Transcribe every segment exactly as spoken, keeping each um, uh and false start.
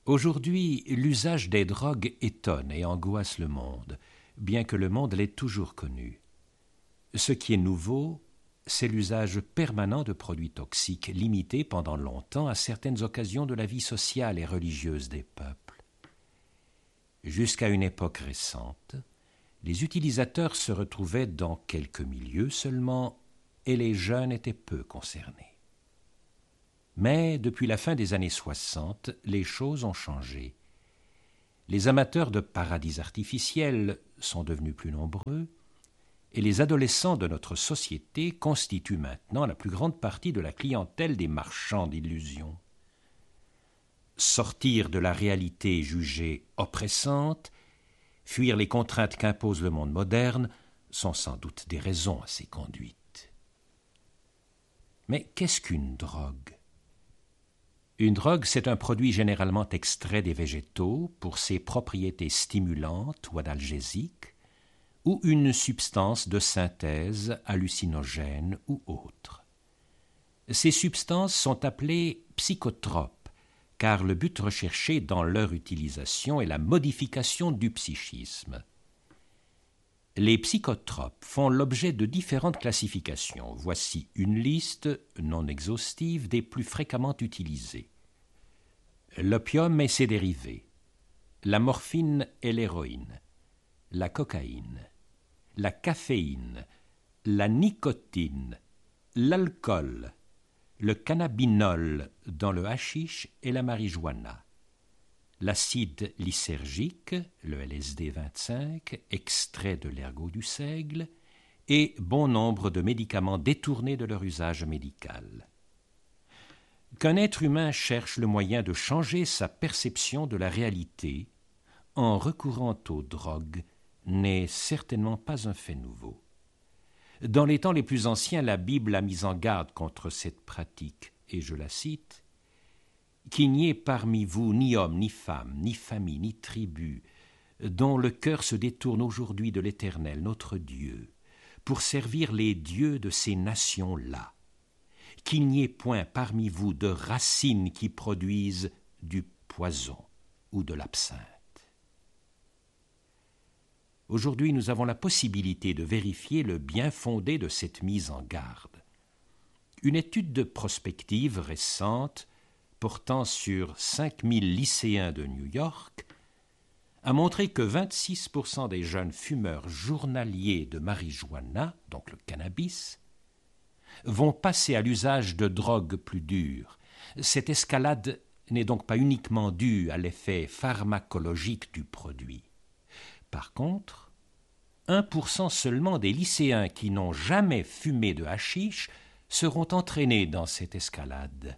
Aujourd'hui, l'usage des drogues étonne et angoisse le monde, bien que le monde l'ait toujours connu. Ce qui est nouveau, c'est l'usage permanent de produits toxiques, limités pendant longtemps à certaines occasions de la vie sociale et religieuse des peuples. Jusqu'à une époque récente, les utilisateurs se retrouvaient dans quelques milieux seulement, et les jeunes étaient peu concernés. Mais depuis la fin des années soixante, les choses ont changé. Les amateurs de paradis artificiels sont devenus plus nombreux, et les adolescents de notre société constituent maintenant la plus grande partie de la clientèle des marchands d'illusions. Sortir de la réalité jugée oppressante, fuir les contraintes qu'impose le monde moderne, sont sans doute des raisons à ces conduites. Mais qu'est-ce qu'une drogue ? Une drogue, c'est un produit généralement extrait des végétaux pour ses propriétés stimulantes ou analgésiques, ou une substance de synthèse hallucinogène ou autre. Ces substances sont appelées psychotropes, car le but recherché dans leur utilisation est la modification du psychisme. Les psychotropes font l'objet de différentes classifications. Voici une liste non exhaustive des plus fréquemment utilisés. L'opium et ses dérivés, la morphine et l'héroïne, la cocaïne, la caféine, la nicotine, l'alcool, le cannabinol dans le hashish et la marijuana, l'acide lysergique, le L S D vingt-cinq, extrait de l'ergot du seigle, et bon nombre de médicaments détournés de leur usage médical. Qu'un être humain cherche le moyen de changer sa perception de la réalité en recourant aux drogues n'est certainement pas un fait nouveau. Dans les temps les plus anciens, la Bible a mis en garde contre cette pratique, et je la cite, « Qu'il n'y ait parmi vous ni homme, ni femme, ni famille, ni tribu, dont le cœur se détourne aujourd'hui de l'Éternel, notre Dieu, pour servir les dieux de ces nations-là. Qu'il n'y ait point parmi vous de racines qui produisent du poison ou de l'absinthe. » Aujourd'hui, nous avons la possibilité de vérifier le bien-fondé de cette mise en garde. Une étude de prospective récente, portant sur cinq mille lycéens de New York, a montré que vingt-six pour cent des jeunes fumeurs journaliers de marijuana, donc le cannabis, vont passer à l'usage de drogues plus dures. Cette escalade n'est donc pas uniquement due à l'effet pharmacologique du produit. Par contre, un pour cent seulement des lycéens qui n'ont jamais fumé de hashish seront entraînés dans cette escalade.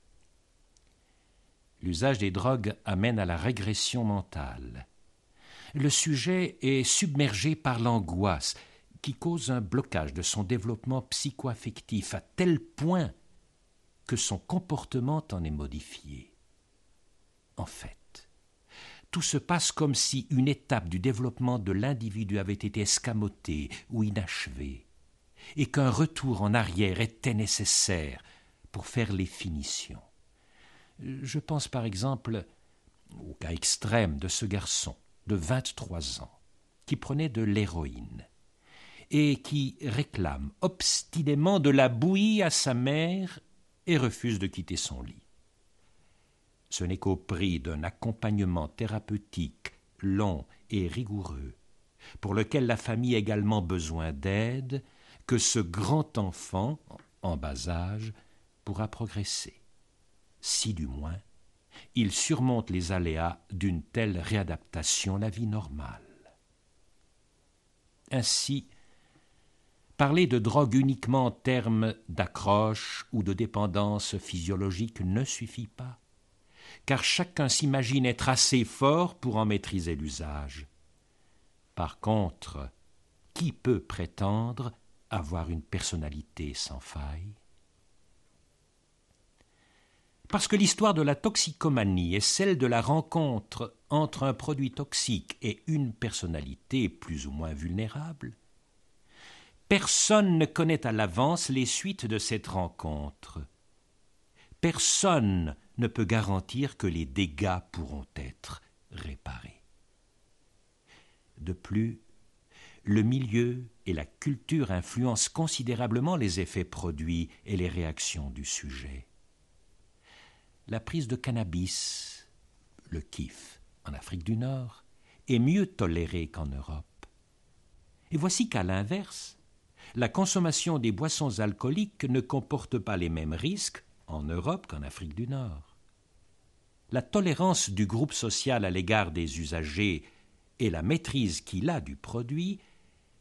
L'usage des drogues amène à la régression mentale. Le sujet est submergé par l'angoisse qui cause un blocage de son développement psycho-affectif à tel point que son comportement en est modifié. En fait, tout se passe comme si une étape du développement de l'individu avait été escamotée ou inachevée, et qu'un retour en arrière était nécessaire pour faire les finitions. Je pense par exemple au cas extrême de ce garçon de vingt-trois ans qui prenait de l'héroïne et qui réclame obstinément de la bouillie à sa mère et refuse de quitter son lit. Ce n'est qu'au prix d'un accompagnement thérapeutique long et rigoureux, pour lequel la famille a également besoin d'aide, que ce grand enfant, en bas âge, pourra progresser. Si du moins, il surmonte les aléas d'une telle réadaptation à la vie normale. Ainsi, parler de drogue uniquement en termes d'accroche ou de dépendance physiologique ne suffit pas, car chacun s'imagine être assez fort pour en maîtriser l'usage. Par contre, qui peut prétendre avoir une personnalité sans faille ? Parce que l'histoire de la toxicomanie est celle de la rencontre entre un produit toxique et une personnalité plus ou moins vulnérable, personne ne connaît à l'avance les suites de cette rencontre. personne ne peut garantir que les dégâts pourront être réparés. De plus, le milieu et la culture influencent considérablement les effets produits et les réactions du sujet. La prise de cannabis, le kiff en Afrique du Nord, est mieux tolérée qu'en Europe. Et voici qu'à l'inverse, la consommation des boissons alcooliques ne comporte pas les mêmes risques en Europe qu'en Afrique du Nord. La tolérance du groupe social à l'égard des usagers et la maîtrise qu'il a du produit